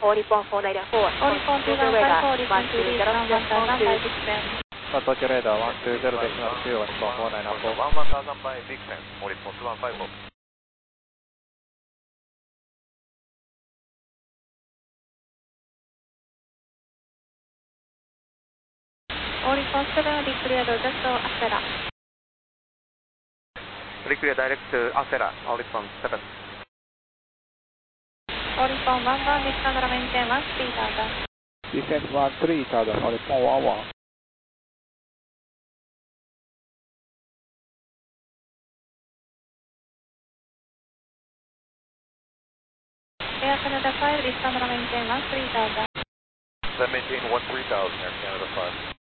All Nippon 494. All Nippon 2154, listen to this 11000 by Big Ben. Tokyo Radar 120.2, All Nippon 494. 11000 by Big Ben, All Nippon 2154. All Nippon 7, declared just Acela. Reclear direct to Acela, All Nippon 7. All Nippon 11, descend maintain 13000. Descent 13000, All Nippon 11. Air Canada 5, descend maintain 13000. Then maintain 13000, Air Canada 5.